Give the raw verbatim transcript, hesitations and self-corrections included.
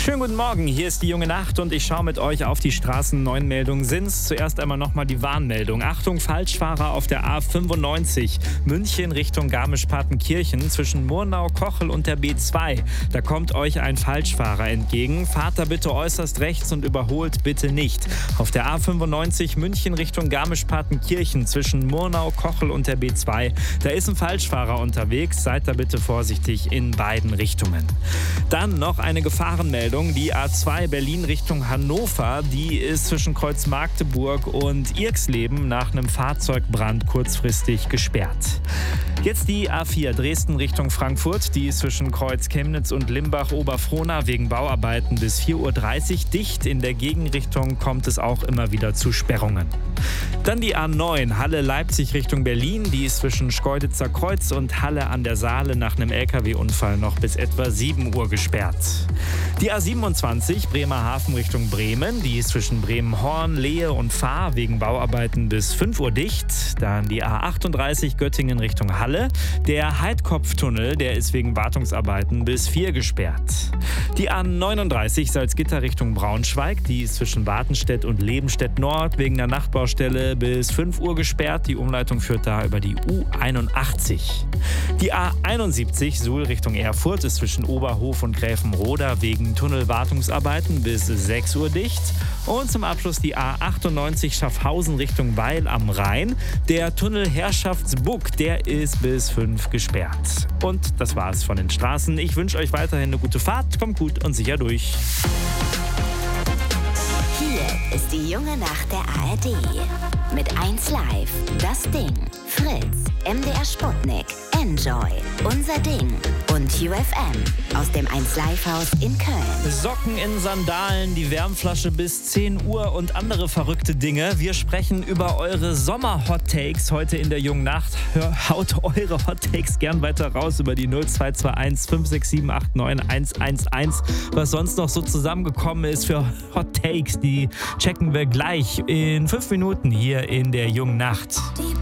Schönen guten Morgen, hier ist die junge Nacht und ich schaue mit euch auf die Straßen. Neun Meldungen sind's. Zuerst einmal nochmal die Warnmeldung. Achtung, Falschfahrer auf der A fünfundneunzig, München Richtung Garmisch-Partenkirchen zwischen Murnau, Kochel und der B zwei. Da kommt euch ein Falschfahrer entgegen. Fahrt da bitte äußerst rechts und überholt bitte nicht. Auf der A fünfundneunzig, München Richtung Garmisch-Partenkirchen zwischen Murnau, Kochel und der B zwei. Da ist ein Falschfahrer unterwegs. Seid da bitte vorsichtig in beiden Richtungen. Dann noch eine Gefahrenmeldung. Die A zwei Berlin Richtung Hannover, die ist zwischen Kreuz Magdeburg und Irxleben nach einem Fahrzeugbrand kurzfristig gesperrt. Jetzt die A vier Dresden Richtung Frankfurt, die ist zwischen Kreuz Chemnitz und Limbach-Oberfrohna wegen Bauarbeiten bis vier Uhr dreißig dicht. In der Gegenrichtung kommt es auch immer wieder zu Sperrungen. Dann die A neun Halle-Leipzig Richtung Berlin, die ist zwischen Schkeuditzer Kreuz und Halle an der Saale nach einem L K W-Unfall noch bis etwa sieben Uhr gesperrt. Die A siebenundzwanzig Bremerhaven Richtung Bremen, die ist zwischen Bremen-Horn, Lehe und Fahr wegen Bauarbeiten bis fünf Uhr dicht. Dann die A achtunddreißig Göttingen Richtung Halle. Der Heidkopftunnel, der ist wegen Wartungsarbeiten bis vier gesperrt. Die A neununddreißig Salzgitter Richtung Braunschweig, die ist zwischen Wartenstedt und Lebenstedt Nord wegen der Nachtbaustelle bis fünf Uhr gesperrt. Die Umleitung führt da über die U einundachtzig. Die A einundsiebzig Suhl Richtung Erfurt ist zwischen Oberhof und Gräfenroda wegen Tunnelwartungsarbeiten bis sechs Uhr dicht. Und zum Abschluss die A achtundneunzig Schaffhausen Richtung Weil am Rhein. Der Tunnel Herrschaftsbuck, der ist bis fünf gesperrt. Und das war's von den Straßen. Ich wünsche euch weiterhin eine gute Fahrt. Kommt gut und sicher durch. Hier ist die junge Nacht der A R D. Mit eins Live, das Ding, Fritz, M D R Sputnik, Enjoy, Unser Ding und U F M aus dem eins Live Haus in Köln. Socken in Sandalen, die Wärmflasche bis zehn Uhr und andere verrückte Dinge. Wir sprechen über eure Sommer-Hot-Takes heute in der jungen Nacht. Hör, haut eure Hot-Takes gern weiter raus über die null zwei zwei eins fünf sechs sieben acht neun eins eins eins. Was sonst noch so zusammengekommen ist für Hot-Takes, die checken wir gleich in fünf Minuten hier in der jungen Nacht. Die